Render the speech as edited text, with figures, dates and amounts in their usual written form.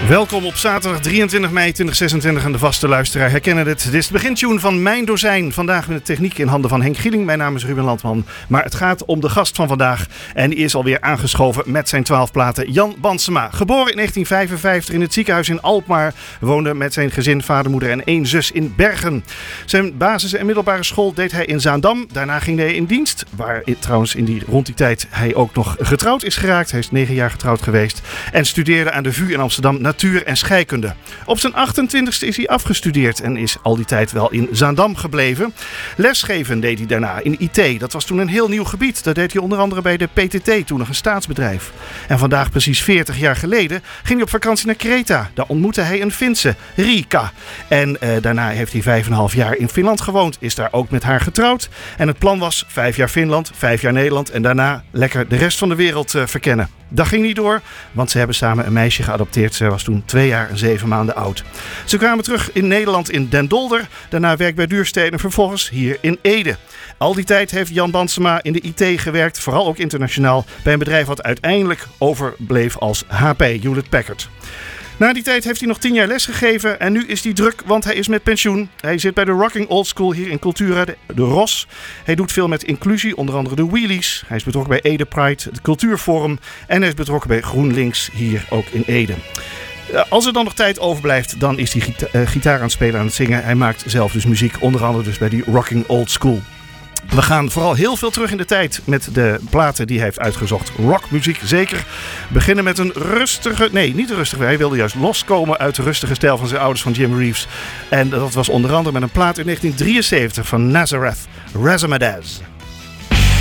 Welkom op zaterdag 23 mei 2026 en de vaste luisteraar herkennen het. Dit is de begintune van Mijn Dozijn. Vandaag met de techniek in handen van Henk Gieling. Mijn naam is Ruben Landman. Maar het gaat om de gast van vandaag. En die is alweer aangeschoven met zijn 12 platen. Jan Bansema. Geboren in 1955 in het ziekenhuis in Alkmaar. Woonde met zijn gezin, vader, moeder en 1 zus in Bergen. Zijn basis- en middelbare school deed hij in Zaandam. Daarna ging hij in dienst. Waar trouwens rond die tijd hij ook nog getrouwd is geraakt. Hij is 9 jaar getrouwd geweest. En studeerde aan de VU in Amsterdam natuur- en scheikunde. Op zijn 28e is hij afgestudeerd en is al die tijd wel in Zaandam gebleven. Lesgeven deed hij daarna in IT. Dat was toen een heel nieuw gebied. Dat deed hij onder andere bij de PTT, toen nog een staatsbedrijf. En vandaag, precies 40 jaar geleden, ging hij op vakantie naar Kreta. Daar ontmoette hij een Finse, Riikka. En daarna heeft hij 5,5 jaar in Finland gewoond. Is daar ook met haar getrouwd. En het plan was 5 jaar Finland, 5 jaar Nederland en daarna lekker de rest van de wereld verkennen. Dat ging niet door, want ze hebben samen een meisje geadopteerd. Ze was toen 2 jaar en 7 maanden oud. Ze kwamen terug in Nederland in Den Dolder. Daarna werk bij Duurstede en vervolgens hier in Ede. Al die tijd heeft Jan Bansema in de IT gewerkt, vooral ook internationaal, bij een bedrijf wat uiteindelijk overbleef als HP, Hewlett Packard. Na die tijd heeft hij nog 10 jaar lesgegeven en nu is hij druk, want hij is met pensioen. Hij zit bij de Rocking Old School hier in Cultura, de ROS. Hij doet veel met inclusie, onder andere de Wheelies. Hij is betrokken bij Ede Pride, het Cultuurforum. En hij is betrokken bij GroenLinks hier ook in Ede. Als er dan nog tijd overblijft, dan is hij gitaar aan het spelen, aan het zingen. Hij maakt zelf dus muziek, onder andere dus bij die Rocking Old School. We gaan vooral heel veel terug in de tijd met de platen die hij heeft uitgezocht. Rockmuziek zeker. Beginnen met een rustige... Nee, niet rustige. Hij wilde juist loskomen uit de rustige stijl van zijn ouders, van Jim Reeves. En dat was onder andere met een plaat in 1973 van Nazareth, Razzmatazz.